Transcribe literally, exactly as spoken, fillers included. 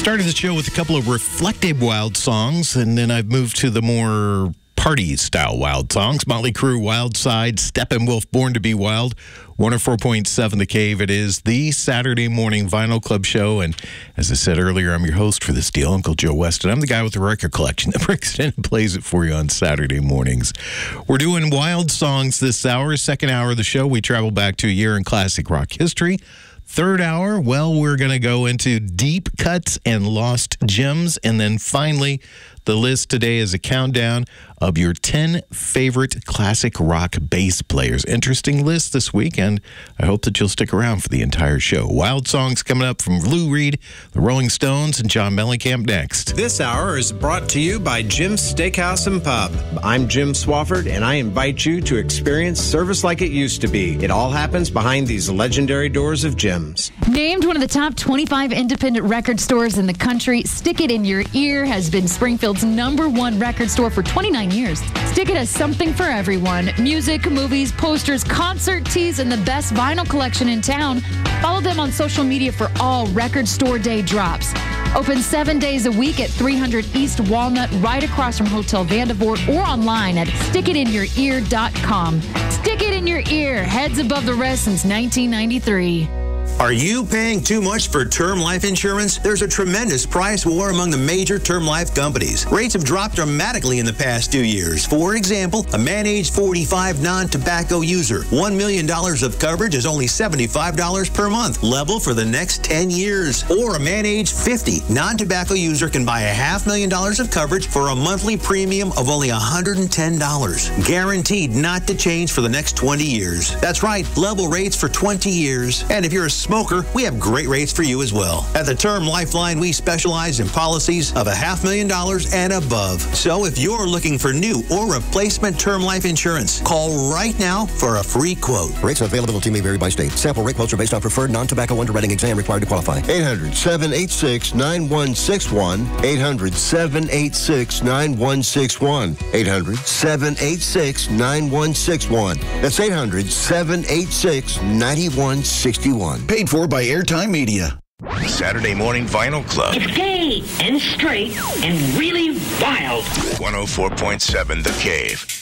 Started the show with a couple of reflective Wild songs, and then I've moved to the more party-style Wild songs. Motley Crue, Wild Side, Steppenwolf, Born to Be Wild. one oh four point seven The Cave. It is the Saturday morning Vinyl Club show, and as I said earlier, I'm your host for this deal, Uncle Joe West, and I'm the guy with the record collection that brings it in and plays it for you on Saturday mornings. We're doing Wild songs this hour. Second hour of the show, we travel back to a year in classic rock history. Third hour, well, we're going to go into deep cuts and lost gems. And then finally, the list today is a countdown of your ten favorite classic rock bass players. Interesting list this week, and I hope that you'll stick around for the entire show. Wild songs coming up from Lou Reed, the Rolling Stones, and John Mellencamp next. This hour is brought to you by Jim's Steakhouse and Pub. I'm Jim Swafford, and I invite you to experience service like it used to be. It all happens behind these legendary doors of Jim's. Named one of the top twenty-five independent record stores in the country, Stick It in Your Ear has been Springfield's number one record store for twenty-nine years. Stick It has something for everyone. Music, movies, posters, concert tees, and the best vinyl collection in town. Follow them on social media for all Record Store Day drops. Open seven days a week at three hundred East Walnut, right across from Hotel Vandevort, or online at stick it in your ear dot com. Stick It in Your Ear, heads above the rest since nineteen ninety-three. Are you paying too much for term life insurance? There's a tremendous price war among the major term life companies. Rates have dropped dramatically in the past two years. For example, a man age forty-five non-tobacco user, one million dollars of coverage is only seventy-five dollars per month, level for the next ten years. Or a man age fifty non-tobacco user can buy a half million dollars of coverage for a monthly premium of only one hundred ten dollars. Guaranteed not to change for the next twenty years. That's right, level rates for twenty years. And if you're a smoker, we have great rates for you as well. At the Term Lifeline, we specialize in policies of a half million dollars and above. So if you're looking for new or replacement term life insurance, call right now for a free quote. Rates and availability may vary by state. Sample rate quotes are based on preferred non-tobacco underwriting exam required to qualify. eight hundred, seven eight six, nine one six one. eight hundred, seven eight six, nine one six one. eight hundred, seven eight six, nine one six one. That's eight hundred, seven eight six, nine one six one. Paid for by Airtime Media. Saturday Morning Vinyl Club. It's gay and straight and really wild. one oh four point seven The Cave.